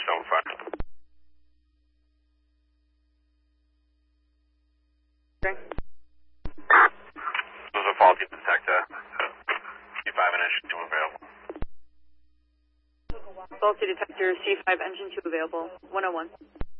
-75. Okay. This is a faulty detector. C5 and engine 2 available. Faulty detector, C5 engine 2 available. 101.